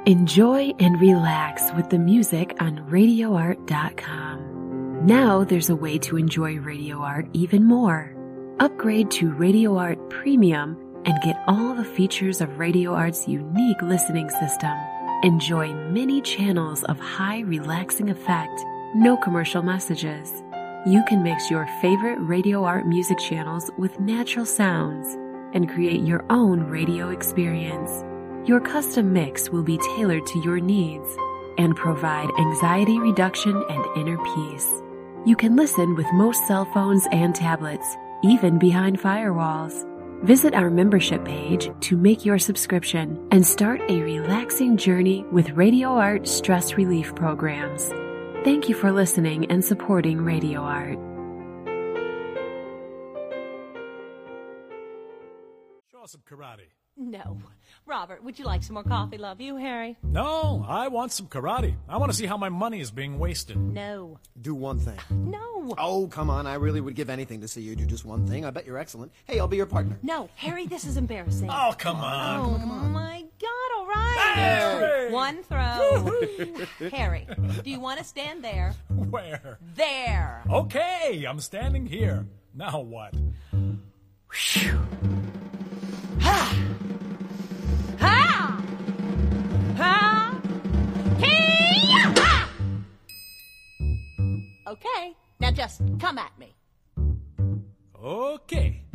Enjoy and relax with the music on RadioArt.com. Now there's a way to enjoy Radio Art even more. Upgrade to Radio Art Premium and get all the features of Radio Art's unique listening system. Enjoy many channels of high relaxing effect, no commercial messages. You can mix your favorite Radio Art music channels with natural sounds and create your own radio experience. Your custom mix will be tailored to your needs and provide anxiety reduction and inner peace. You can listen with most cell phones and tablets, even behind firewalls. Visit our membership page to make your subscription and start a relaxing journey with Radio Art stress relief programs. Thank you for listening and supporting Radio Art. Show us some karate. No. Robert, would you like some more coffee? Love you, Harry? No, I want some karate. I want to see how my money is being wasted. No. Do one thing. No. Oh, come on. I really would give anything to see you do just one thing. I bet you're excellent. Hey, I'll be your partner. No, Harry, this is embarrassing. Oh, come on. Oh, my God, all right. Harry! One throw. Harry, do you want to stand there? Where? There. Okay, I'm standing here. Now what? Ha! Ha! Ha! Hee-yah! Okay, now just come at me. Okay.